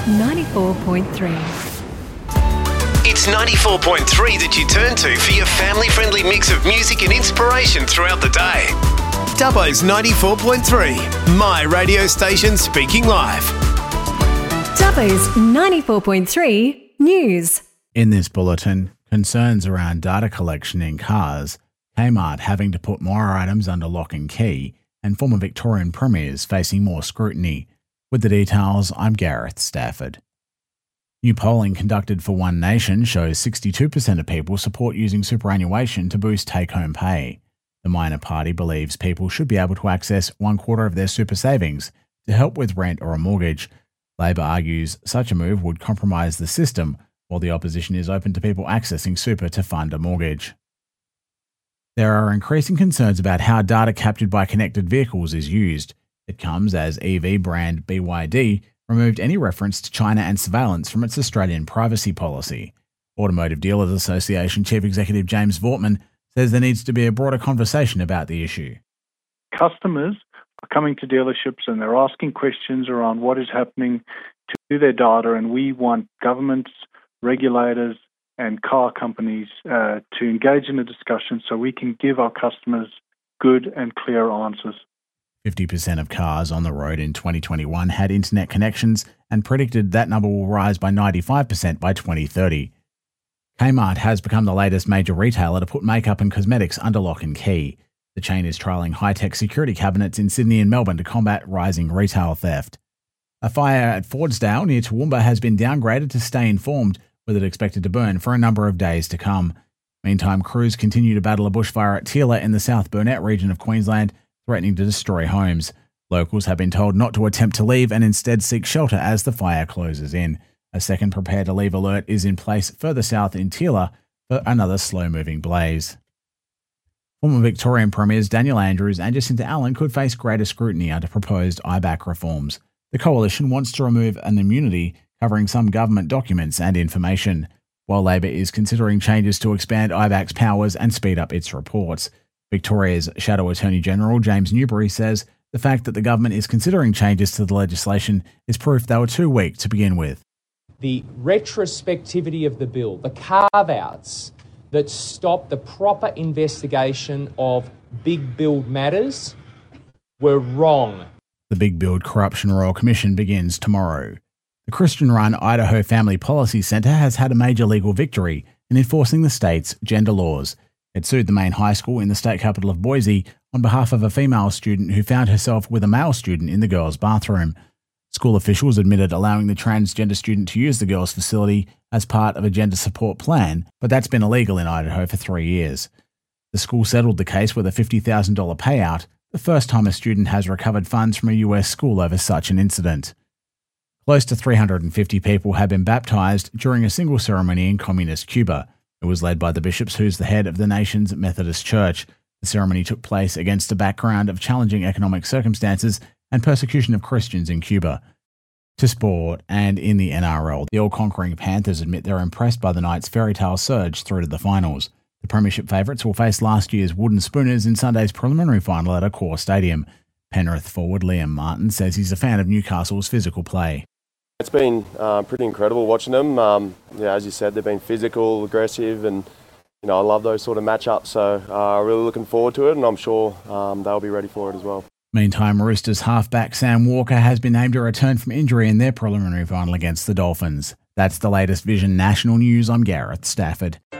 94.3. It's 94.3 that you turn to for your family-friendly mix of music and inspiration throughout the day. Dubbo's 94.3, my radio station speaking live. Dubbo's 94.3 News. In this bulletin, concerns around data collection in cars, Kmart having to put more items under lock and key, and former Victorian premiers facing more scrutiny. With the details, I'm Gareth Stafford. New polling conducted for One Nation shows 62% of people support using superannuation to boost take-home pay. The minor party believes people should be able to access 1/4 of their super savings to help with rent or a mortgage. Labor argues such a move would compromise the system, while the opposition is open to people accessing super to fund a mortgage. There are increasing concerns about how data captured by connected vehicles is used. It comes as EV brand BYD removed any reference to China and surveillance from its Australian privacy policy. Automotive Dealers Association Chief Executive James Vortman says there needs to be a broader conversation about the issue. Customers are coming to dealerships and they're asking questions around what is happening to their data, and we want governments, regulators and car companies to engage in a discussion so we can give our customers good and clear answers. 50% of cars on the road in 2021 had internet connections and predicted that number will rise by 95% by 2030. Kmart has become the latest major retailer to put makeup and cosmetics under lock and key. The chain is trialling high-tech security cabinets in Sydney and Melbourne to combat rising retail theft. A fire at Fordsdale near Toowoomba has been downgraded to stay informed, with it expected to burn for a number of days to come. Meantime, crews continue to battle a bushfire at Teela in the South Burnett region of Queensland, threatening to destroy homes. Locals have been told not to attempt to leave and instead seek shelter as the fire closes in. A second prepare to leave alert is in place further south in Teela for another slow-moving blaze. Former Victorian Premiers Daniel Andrews and Jacinta Allen could face greater scrutiny under proposed IBAC reforms. The Coalition wants to remove an immunity covering some government documents and information, while Labor is considering changes to expand IBAC's powers and speed up its reports. Victoria's Shadow Attorney General James Newbury says the fact that the government is considering changes to the legislation is proof they were too weak to begin with. The retrospectivity of the bill, the carve-outs that stop the proper investigation of big build matters were wrong. The Big Build Corruption Royal Commission begins tomorrow. The Christian-run Idaho Family Policy Centre has had a major legal victory in enforcing the state's gender laws. It sued the main high school in the state capital of Boise on behalf of a female student who found herself with a male student in the girls' bathroom. School officials admitted allowing the transgender student to use the girls' facility as part of a gender support plan, but that's been illegal in Idaho for 3 years. The school settled the case with a $50,000 payout, the first time a student has recovered funds from a US school over such an incident. Close to 350 people have been baptized during a single ceremony in communist Cuba. It was led by the bishops, who's the head of the nation's Methodist Church. The ceremony took place against a background of challenging economic circumstances and persecution of Christians in Cuba. To sport, and in the NRL, the all-conquering Panthers admit they're impressed by the Knights' fairy tale surge through to the finals. The premiership favourites will face last year's Wooden Spooners in Sunday's preliminary final at Accor Stadium. Penrith forward Liam Martin says he's a fan of Newcastle's physical play. It's been pretty incredible watching them. As you said, they've been physical, aggressive, and I love those sort of matchups. So really looking forward to it, and I'm sure they'll be ready for it as well. Meantime, Roosters halfback Sam Walker has been named to return from injury in their preliminary final against the Dolphins. That's the latest Vision National News. I'm Gareth Stafford.